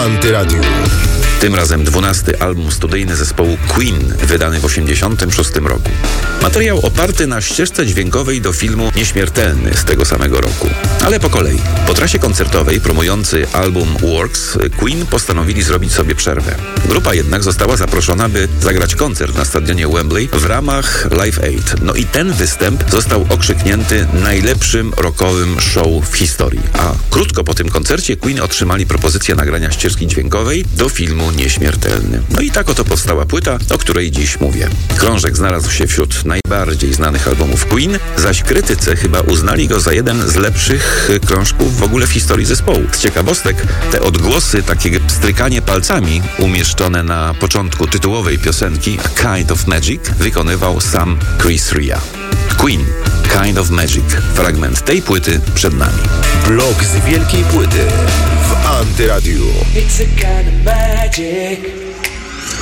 Antyradiu. Tym razem 12. album studyjny zespołu Queen, wydany w 1986 roku. Materiał oparty na ścieżce dźwiękowej do filmu Nieśmiertelny z tego samego roku. Ale po kolei. Po trasie koncertowej promujący album Works, Queen postanowili zrobić sobie przerwę. Grupa jednak została zaproszona, by zagrać koncert na stadionie Wembley w ramach Live Aid. No i ten występ został okrzyknięty najlepszym rockowym show w historii. A krótko po tym koncercie Queen otrzymali propozycję nagrania ścieżki dźwiękowej do filmu Nieśmiertelny. No i tak oto powstała płyta, o której dziś mówię. Krążek znalazł się wśród najbardziej znanych albumów Queen, zaś krytycy chyba uznali go za jeden z lepszych krążków w ogóle w historii zespołu. Z ciekawostek, te odgłosy, takie strykanie palcami umieszczone na początku tytułowej piosenki A Kind of Magic wykonywał sam Chris Rea. Queen, Kind of Magic. Fragment tej płyty przed nami. Blok z wielkiej płyty w Antyradiu. It's a kind of magic.